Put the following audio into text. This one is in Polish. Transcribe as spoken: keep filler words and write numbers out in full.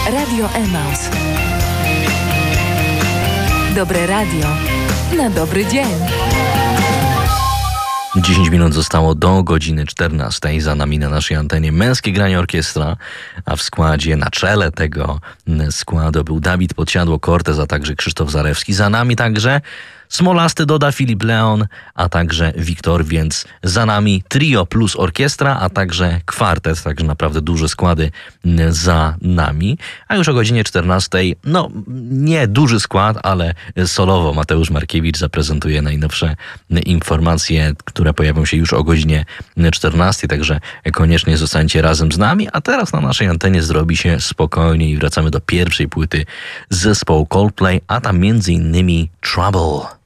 Radio Emaus. Dobre radio na dobry dzień. dziesięć minut zostało do godziny czternastej. Za nami na naszej antenie Męskie Granie Orkiestra, a w składzie, na czele tego składu był Dawid Podsiadło-Cortez, a także Krzysztof Zarewski. Za nami także Smolasty doda Filip Leon, a także Wiktor, więc za nami trio plus orkiestra, a także kwartet, także naprawdę duże składy za nami. A już o godzinie czternastej, no nie duży skład, ale solowo Mateusz Markiewicz zaprezentuje najnowsze informacje, które pojawią się już o godzinie czternastej, także koniecznie zostańcie razem z nami. A teraz na naszej antenie zrobi się spokojnie i wracamy do pierwszej płyty zespołu Coldplay, a tam między innymi Trouble.